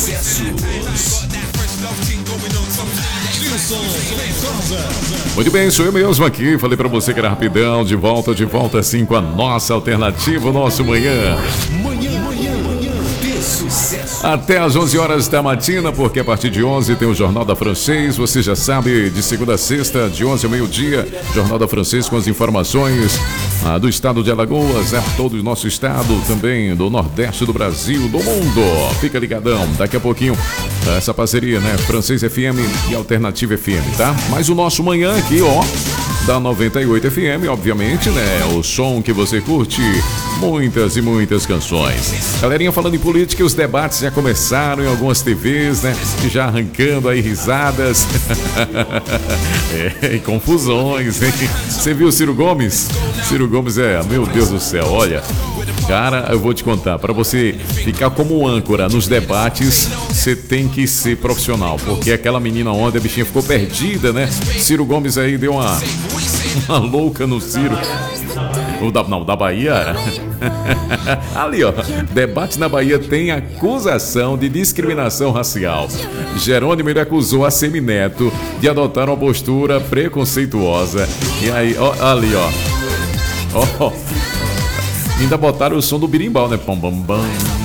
Muito bem, sou eu mesmo aqui. Falei pra você que era rapidão. De volta assim com a nossa alternativa, o nosso manhã. Até às 11 horas da matina, porque a partir de 11 tem o Jornal da Francês. Você já sabe, de segunda a sexta, de 11 ao meio-dia, Jornal da Francês com as informações do estado de Alagoas, todo o nosso estado, também do Nordeste do Brasil, do mundo. Fica ligadão, daqui a pouquinho essa parceria, né? Francês FM e Alternativa FM, tá? Mas o nosso manhã aqui, ó, da 98 FM, obviamente, né? O som que você curte, muitas e muitas canções. Galerinha, falando em política, os debates já começaram em algumas TVs, né? E já arrancando aí risadas e confusões, hein? Você viu o Ciro Gomes? Ciro Gomes meu Deus do céu, olha, cara, eu vou te contar, para você ficar como âncora nos debates, você tem que ser profissional, porque aquela menina ontem, a bichinha ficou perdida, né? Ciro Gomes aí deu uma louca no Ciro. Da Bahia. Ali, ó. Debate na Bahia tem acusação de discriminação racial. Jerônimo, ele acusou a Semineto de adotar uma postura preconceituosa. E aí, ó, ali, ó. Ó. Ainda botaram o som do birimbau, né? Pam, bam, bam.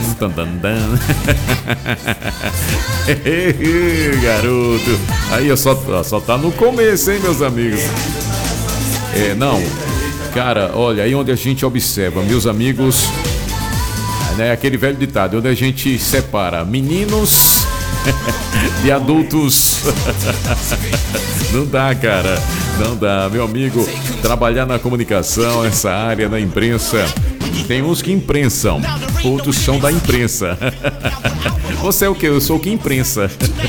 Garoto. Aí, só tá no começo, hein, meus amigos? Não. Cara, olha, aí onde a gente observa, meus amigos, né, aquele velho ditado, onde a gente separa meninos de adultos. Não dá, cara, não dá, meu amigo. Trabalhar na comunicação, essa área da imprensa, tem uns que imprensam, outros são da imprensa. Você é o quê? Eu sou o que imprensa.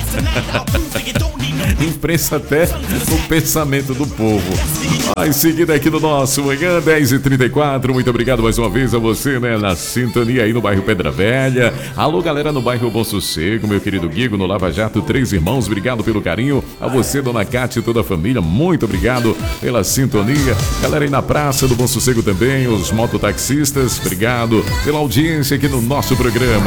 Imprensa até o pensamento do povo. Em seguida aqui no nosso manhã, 10h34. Muito obrigado mais uma vez a você, né? Na sintonia aí no bairro Pedra Velha. Alô, galera no bairro Bom Sossego, meu querido Guigo no Lava Jato, Três Irmãos. Obrigado pelo carinho. A você, dona Cátia e toda a família, muito obrigado pela sintonia. Galera aí na Praça do Bom Sossego também, os mototaxistas, obrigado pela audiência aqui no nosso programa.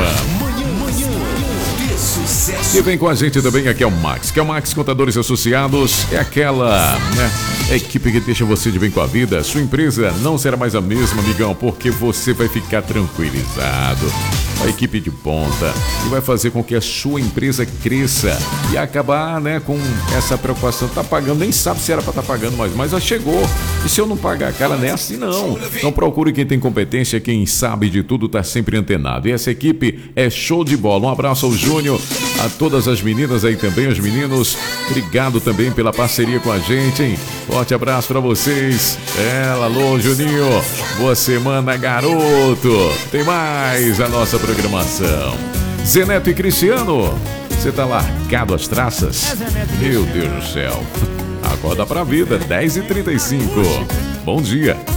E vem com a gente também aqui é o Max, que é o Max Contadores Associados, é aquela, né, equipe que deixa você de bem com a vida. Sua empresa não será mais a mesma, amigão, porque você vai ficar tranquilizado. A equipe de ponta e vai fazer com que a sua empresa cresça e acabar, né, com essa preocupação. Tá pagando, nem sabe se era para estar pagando mais, mas já chegou. E se eu não pagar, cara, não é assim não. Então procure quem tem competência, quem sabe de tudo, tá sempre antenado. E essa equipe é show de bola. Um abraço ao Júnior, a todas as meninas aí também, os meninos. Obrigado também pela parceria com a gente, hein? Forte abraço para vocês. Alô, Juninho. Boa semana, garoto. Tem mais a nossa programação. Zeneto e Cristiano, você tá largado as traças? Meu Deus do céu. Acorda pra vida, 10h35. Bom dia.